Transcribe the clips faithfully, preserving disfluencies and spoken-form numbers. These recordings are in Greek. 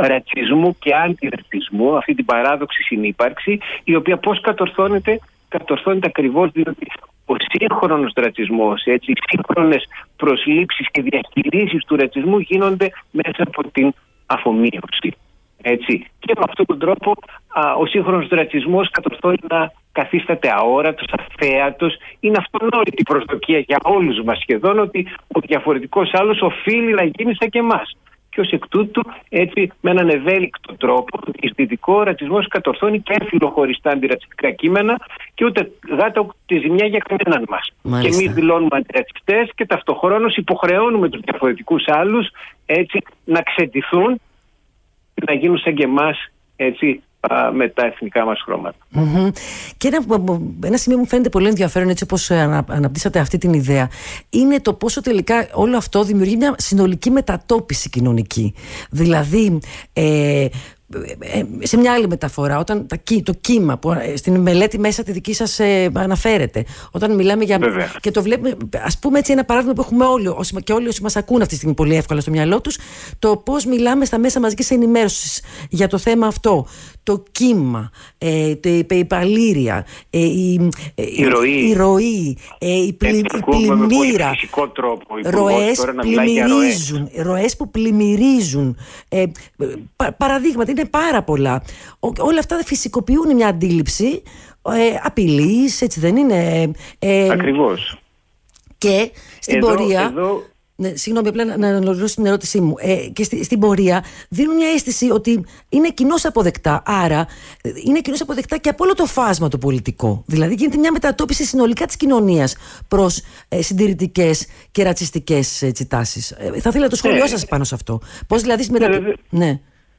ρατσισμού και αντιρατσισμού, αυτή την παράδοξη συνύπαρξη, η οποία πώς κατορθώνεται, κατορθώνεται ακριβώς διότι ο σύγχρονος ρατσισμός, έτσι, οι σύγχρονες προσλήψεις και διαχειρίσεις του ρατσισμού γίνονται μέσα από την αφομοίωση. Έτσι. Και με αυτόν τον τρόπο α, ο σύγχρονος ρατσισμός κατορθώνει να καθίσταται αόρατος, αθέατος. Είναι αυτονόητη προσδοκία για όλους μας σχεδόν ότι ο διαφορετικός άλλος οφείλει να γίνει σαν και εμάς. Και ως εκ τούτου, έτσι, με έναν ευέλικτο τρόπο, ο αισθητικό ρατσισμός κατορθώνει και φιλοχωριστά αντιρατσιστικά κείμενα και ούτε γάτα ούτε ζημιά για κανέναν μας. Και εμείς δηλώνουμε αντιρατσιστές και ταυτοχρόνως υποχρεώνουμε τους διαφορετικούς άλλους, έτσι, να ξεντηθούν, να γίνουν σαν και εμάς, έτσι, με τα εθνικά μας χρώματα. Mm-hmm. Και ένα, ένα σημείο μου φαίνεται πολύ ενδιαφέρον, έτσι όπως ανα, αναπτύσσατε αυτή την ιδέα, είναι το πόσο τελικά όλο αυτό δημιουργεί μια συνολική μετατόπιση κοινωνική. Δηλαδή ε, σε μια άλλη μεταφορά, όταν το κύμα που στην μελέτη μέσα τη δική σας ε, αναφέρεται, όταν μιλάμε για. Βέβαια. Και το βλέπουμε, ας πούμε έτσι, ένα παράδειγμα που έχουμε όλοι όσοι, και όλοι όσοι μας ακούν αυτή τη στιγμή πολύ εύκολα στο μυαλό τους, το πώς μιλάμε στα μέσα μαζικής ενημέρωσης για το θέμα αυτό. Το κύμα, ε, το, η παλήρια, ε, η, η ροή, η, ροή, ε, η, πλη, η πλημμύρα, ροές, πλημμυρίζουν, ροές που πλημμυρίζουν, ε, πα, παραδείγματα, είναι πάρα πολλά. Ό, όλα αυτά φυσικοποιούν μια αντίληψη ε, απειλής, έτσι δεν είναι? Ε, Ακριβώς. Και στην εδώ, πορεία... Εδώ... Ναι, συγγνώμη, απλά να, να ολοκληρώσω την ερώτησή μου. Ε, και στη, στην πορεία δίνουν μια αίσθηση ότι είναι κοινώς αποδεκτά. Άρα είναι κοινώς αποδεκτά και από όλο το φάσμα το πολιτικό. Δηλαδή γίνεται μια μετατόπιση συνολικά της κοινωνίας προς ε, συντηρητικές και ρατσιστικές έτσι, τάσεις. Ε, θα ήθελα το σχολείο σας πάνω σε αυτό. Πώς δηλαδή μετατο... ναι, ναι.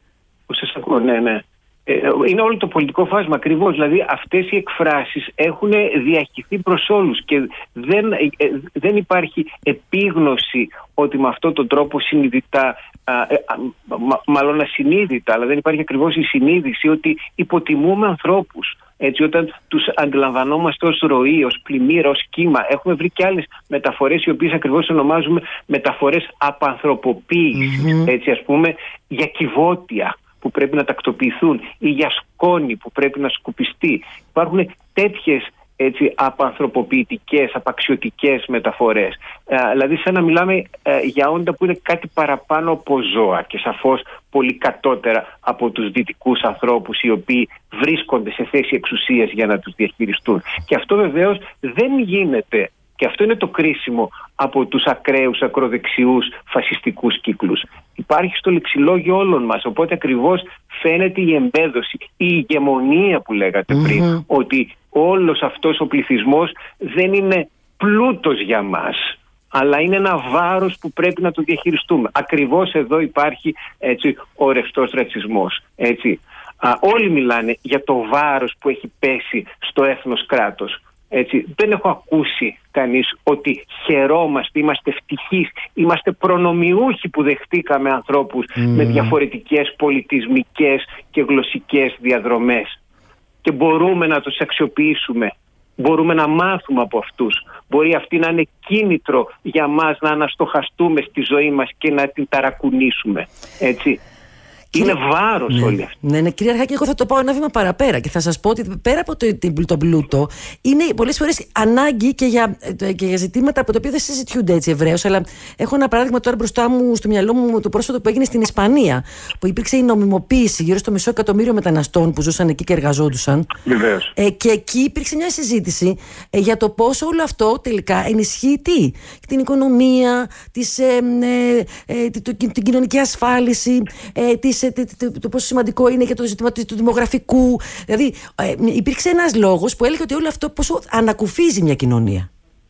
Σας ακούω, ναι, ναι. Είναι όλο το πολιτικό φάσμα ακριβώς. Δηλαδή αυτές οι εκφράσεις έχουν διαχυθεί προς όλους και δεν, δεν υπάρχει επίγνωση ότι με αυτόν τον τρόπο συνειδητά, α, μα, μάλλον ασυνείδητα, αλλά δεν υπάρχει ακριβώς η συνείδηση ότι υποτιμούμε ανθρώπους. Έτσι, όταν τους αντιλαμβανόμαστε ως ροή, ως πλημμύρα, ως κύμα. Έχουμε βρει και άλλες μεταφορές οι οποίες ακριβώς ονομάζουμε μεταφορές απανθρωποποίησης. Mm-hmm. Έτσι, ας πούμε, για κυβότια που πρέπει να τακτοποιηθούν ή για σκόνη που πρέπει να σκουπιστεί. Υπάρχουν τέτοιες, έτσι, απανθρωποποιητικές, απαξιωτικές μεταφορές. Ε, δηλαδή σαν να μιλάμε ε, για όντα που είναι κάτι παραπάνω από ζώα και σαφώς πολύ κατώτερα από τους δυτικούς ανθρώπους οι οποίοι βρίσκονται σε θέση εξουσίας για να τους διαχειριστούν. Και αυτό βεβαίως δεν γίνεται. Και αυτό είναι το κρίσιμο από τους ακραίους, ακροδεξιούς, φασιστικούς κύκλους. Υπάρχει στο λεξιλόγιο όλων μας, οπότε ακριβώς φαίνεται η εμπέδωση, η ηγεμονία που λέγατε πριν, mm-hmm. ότι όλος αυτός ο πληθυσμός δεν είναι πλούτος για μας, αλλά είναι ένα βάρος που πρέπει να το διαχειριστούμε. Ακριβώς εδώ υπάρχει, έτσι, ο ρευστός ρατσισμός. Έτσι. Α, όλοι μιλάνε για το βάρος που έχει πέσει στο έθνος κράτος. Έτσι, δεν έχω ακούσει κανείς ότι χαιρόμαστε, είμαστε ευτυχείς, είμαστε προνομιούχοι που δεχτήκαμε ανθρώπους mm. με διαφορετικές πολιτισμικές και γλωσσικές διαδρομές και μπορούμε να τους αξιοποιήσουμε, μπορούμε να μάθουμε από αυτούς. Μπορεί αυτή να είναι κίνητρο για μας να αναστοχαστούμε στη ζωή μας και να την ταρακουνήσουμε. Έτσι. Είναι βάρος ναι, όλοι αυτοί. Ναι, ναι, κύριε Αρχάκη, εγώ θα το πάω ένα βήμα παραπέρα και θα σας πω ότι πέρα από το, το πλούτο, είναι πολλές φορές ανάγκη και για, και για ζητήματα από τα οποία δεν συζητιούνται έτσι ευρέως. Αλλά έχω ένα παράδειγμα τώρα μπροστά μου, στο μυαλό μου, το πρόσφατο που έγινε στην Ισπανία, που υπήρξε η νομιμοποίηση γύρω στο μισό εκατομμύριο μεταναστών που ζούσαν εκεί και εργαζόντουσαν. Βεβαίως. Ε, και εκεί υπήρξε μια συζήτηση ε, για το πόσο όλο αυτό τελικά ενισχύει τι, την οικονομία, τις, ε, ε, ε, το, την κοινωνική ασφάλιση, ε, τις το πόσο σημαντικό είναι και το ζήτημα του δημογραφικού. Δηλαδή, ε, υπήρξε ένας λόγος που έλεγε ότι όλο αυτό πόσο ανακουφίζει μια κοινωνία.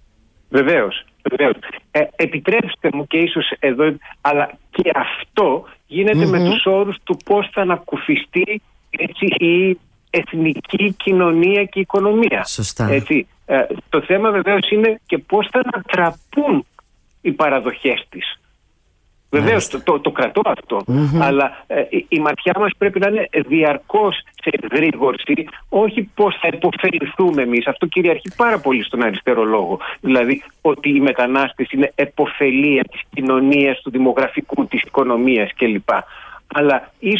Βεβαίως. βεβαίως. Ε, επιτρέψτε μου και ίσως εδώ, αλλά και αυτό γίνεται mm-hmm. με τους όρους του πώς θα ανακουφιστεί, έτσι, η εθνική κοινωνία και η οικονομία. Σωστά. Έτσι. Ε, το θέμα βεβαίως είναι και πώς θα ανατραπούν οι παραδοχές της. Βεβαίως το, το, το κρατώ αυτό, mm-hmm. αλλά ε, η, η ματιά μας πρέπει να είναι διαρκώς σε εγρήγορση, όχι πώς θα υποφεληθούμε εμείς. Αυτό κυριαρχεί πάρα πολύ στον αριστερό λόγο. Δηλαδή ότι οι μετανάστες είναι επωφελία της κοινωνίας, του δημογραφικού, της οικονομίας κλπ. Αλλά ίσως